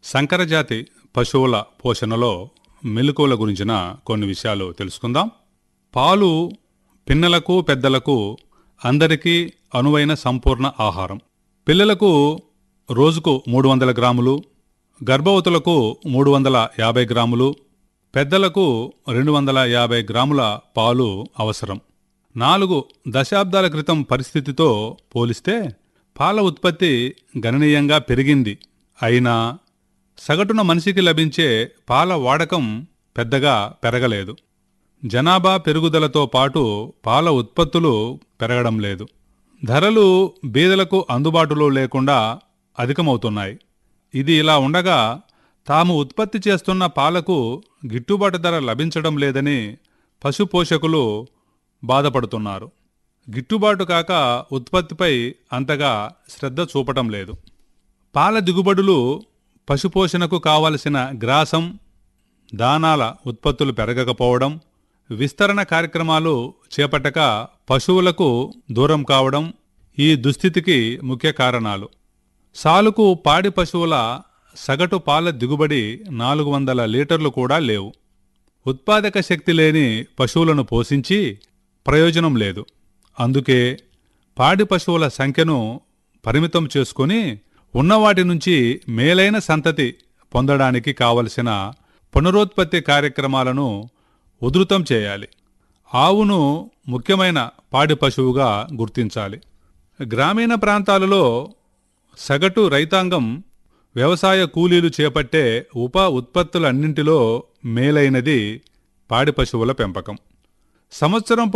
సంకరజాతి పశువుల పోషణలో మెలకువల గురించిన కొన్ని విషయాలు తెలుసుకుందాం. పాలు పిన్నలకు పెద్దలకు అందరికీ అనువైన సంపూర్ణ ఆహారం. పిల్లలకు రోజుకు 300 గ్రాములు, గర్భవతులకు 350 గ్రాములు, పెద్దలకు 250 గ్రాముల పాలు అవసరం. 4 దశాబ్దాల క్రితం పరిస్థితితో పోలిస్తే పాల ఉత్పత్తి గణనీయంగా పెరిగింది. అయినా సగటున మనిషికి లభించే పాల వాడకం పెద్దగా పెరగలేదు. జనాభా పెరుగుదలతో పాటు పాల ఉత్పత్తులు పెరగడం లేదు. ధరలు బీదలకు అందుబాటులో లేకుండా అధికమవుతున్నాయి. ఇది ఇలా ఉండగా తాము ఉత్పత్తి చేస్తున్న పాలకు గిట్టుబాటు ధర లభించడం లేదని పశు పోషకులు బాధపడుతున్నారు. గిట్టుబాటు కాక ఉత్పత్తిపై అంతగా శ్రద్ధ చూపటం లేదు. పాల దిగుబడులు, పశుపోషణకు కావలసిన గ్రాసం, దానాల ఉత్పత్తులు పెరగకపోవడం, విస్తరణ కార్యక్రమాలు చేపట్టక పశువులకు దూరం కావడం ఈ దుస్థితికి ముఖ్య కారణాలు. సాలుకు పాడి పశువుల సగటు పాల దిగుబడి 400 లీటర్లు కూడా లేవు. ఉత్పాదక శక్తి లేని పశువులను పోషించి ప్రయోజనం లేదు. అందుకే పాడి పశువుల సంఖ్యను పరిమితం చేసుకొని ఉన్నవాటి నుంచి మేలైన సంతతి పొందడానికి కావలసిన పునరుత్పత్తి కార్యక్రమాలను ఉధృతం చేయాలి. ఆవును ముఖ్యమైన పాడి పశువుగా గుర్తించాలి. గ్రామీణ ప్రాంతాలలో సగటు రైతాంగం వ్యవసాయ కూలీలు చేపట్టే ఉత్పత్తులన్నింటిలో మేలైనది పాడి పశువుల పెంపకం. సంవత్సరం